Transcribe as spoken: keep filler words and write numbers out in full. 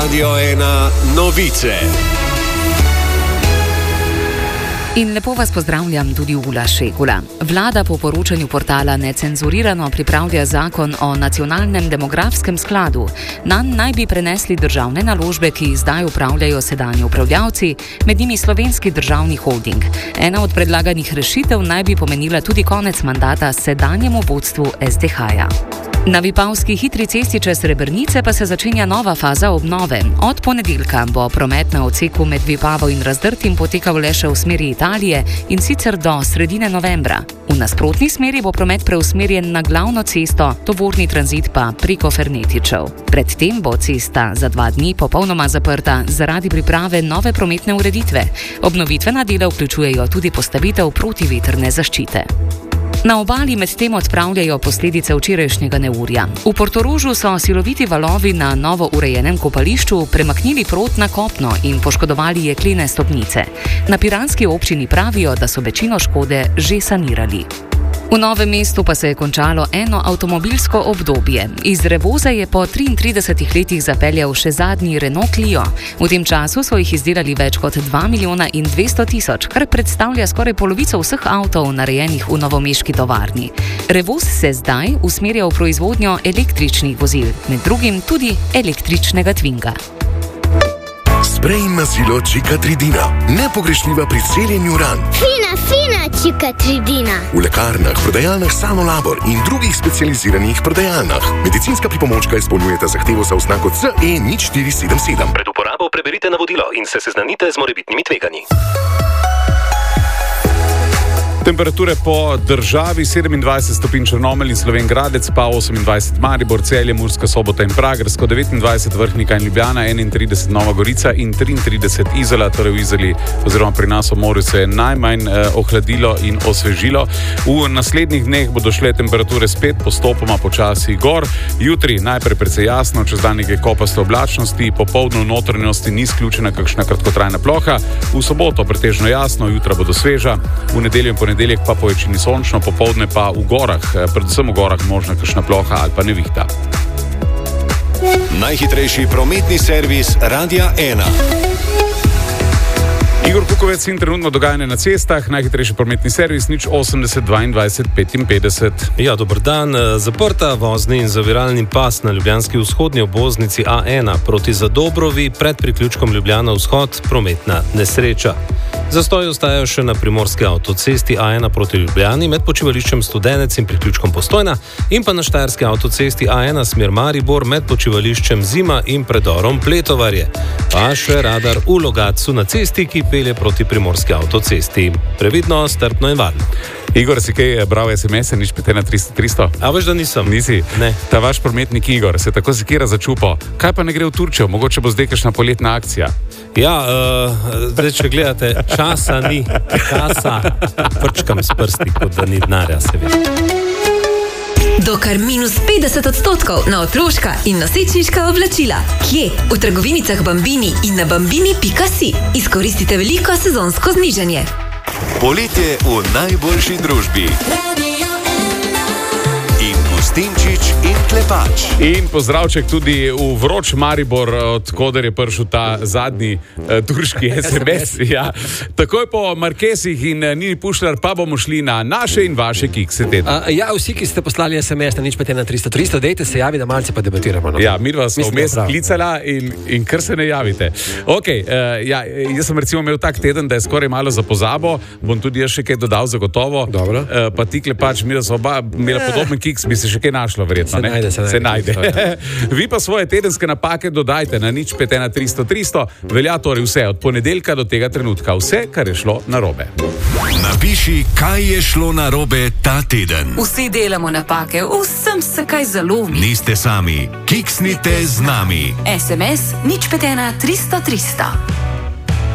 Radio ena novice. In lepo vas pozdravljam tudi Ula Šegula. Vlada po poročanju portala Necenzurirano pripravlja zakon o nacionalnem demografskem skladu. Nanj naj bi prenesli državne naložbe, ki zdaj upravljajo sedanji upravljavci, med njimi Slovenski državni holding. Ena od predlaganih rešitev naj bi pomenila tudi konec mandata sedanjemu vodstvu es de ha-ja. Na Vipavski hitri cesti čez Srebrnice pa se začenja nova faza obnove. Od ponedeljka bo promet na odseku med Vipavo in Razdrtim potekal le še v smeri Italije, in sicer do sredine novembra. V nasprotni smeri bo promet preusmerjen na glavno cesto, tovorni tranzit pa preko Fernetičev. Predtem bo cesta za dva dni popolnoma zaprta zaradi priprave nove prometne ureditve. Obnovitvena dela vključujejo tudi postavitev protivetrne zaščite. Na obali medtem odpravljajo posledice včerajšnjega neurja. V Portorožu so siloviti valovi na novo urejenem kopališču premaknili prot na kopno in poškodovali jeklene stopnice. Na piranski občini pravijo, da so večino škode že sanirali. V Novem mestu pa se je končalo eno avtomobilsko obdobje. Iz Revoza je po triintridesetih letih zapeljal še zadnji Renault Clio. V tem času so jih izdelali več kot dva milijona in dvesto tisoč, kar predstavlja skoraj polovico vseh avtov narejenih v novomeški tovarni. Revoz se zdaj usmerja v proizvodnjo električnih vozil, med drugim tudi električnega Twinga. Sprej in mazilo Cikatridina. Nepogrešljiva pri celjenju ran. Fina, fina Cikatridina. V lekarnah, prodajalnah Sanolabor in drugih specializiranih prodajalnah. Medicinska pripomočka izpolnjujeta zahtevo za oznako C E nič štiri sedem sedem. Pred uporabo preberite navodilo in se seznanite z morebitnimi tveganji. Temperature po državi: sedemindvajset stopinj Črnomelj in Slovenj Gradec, pa osemindvajset Maribor, Celje, Murska Sobota in Pragersko, devetindvajset Vrhnika in Ljubljana, enaintrideset Nova Gorica in triintrideset Izola. Torej v Izoli oziroma pri nas v morju se je najmanj eh, ohladilo in osvežilo. V naslednjih dneh bodo šle temperature spet postopoma počasi gor. Jutri najprej precej jasno, čez dan nekaj kopaste oblačnosti, popoldne v notranjosti ni izključena kakšna kratkotrajna ploha. V soboto pretežno jasno, jutra bodo sveža. V nedeljo in nedeljek pa po večini sončno, popoldne pa v gorah, predvsem v gorah možna kakšna ploha ali pa nevihta. Najhitrejši prometni servis Radia ena. Igor Kukovec in trenutno dogajanje na cestah. Najhitrejši prometni servis nič osemdeset dvaindvajset petinpetdeset. Ja, dober dan. Zaprta vozni in zaviralni pas na ljubljanski vzhodni obvoznici A ena proti Zadobrovi pred priključkom Ljubljana vzhod, prometna nesreča. Zastoj ostajajo še na primorski avtocesti A ena proti Ljubljani med počivališčem Studenec in priključkom Postojna in pa na štajerski avtocesti A ena smer Maribor med počivališčem Zima in predorom Pletovarje. Pa še radar v Logatcu na cesti, ki pelje proti primorski avtocesti. Previdno, strpno in varno. Igor, si kaj bral es em es-e, nič pet ena tristo tristo? A veš, da nisem. Nisi? Ne. Ta vaš prometnik Igor se tako sekira za čupo. Kaj pa ne gre v Turčijo? Mogoče bo zdaj kakšna poletna akcija. Ja, uh, zdaj, če gledate, časa ni, časa prčkam s prsti, kot da ni denarja, se ve. Do kar minus petdeset odstotkov na otroška in nosečniška oblačila. Kje? V trgovinicah Bambini in na bambini pika si. Izkoristite veliko sezonsko znižanje. Poletje v najboljši družbi. In Gustinčič in Klepač. In pozdravček tudi v vroč Maribor, od koder je prišel ta zadnji uh, turški es em es. Ja. Takoj po Markesih in uh, Nini Pušlar pa bomo šli na naše in vaše kikse tedna. Uh, ja, vsi, ki ste poslali es em es na nič pet ena tristo tristo, dejte se javi, da malce pa debatiramo. No? Ja, mi vas smo vmes klicala in, in kar se ne javite. Ok, uh, ja, jaz sem recimo imel tak teden, da je skoraj malo za pozabo, bom tudi jaz še kaj dodal zagotovo. Dobro. Uh, pa ti Klepač, mi da so oba imela podoben kiks, bi se še kaj našlo verjetno. Se najde, se najde. Se najde. Vi pa svoje tedenske napake dodajte na nič pet ena tristo tristo. Velja torej vse od ponedeljka do tega trenutka. Vse, kar je šlo narobe. Napiši, kaj je šlo narobe ta teden. Vsi delamo napake, vsem se kaj zalomi. Niste sami, kiksnite z nami. es em es nič pet ena tristo tristo.